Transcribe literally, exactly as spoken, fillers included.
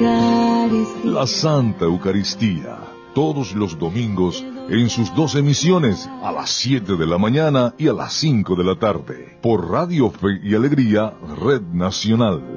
Eucaristía. La Santa Eucaristía, todos los domingos en sus dos emisiones, a las siete de la mañana y a las cinco de la tarde, por Radio Fe y Alegría, Red Nacional.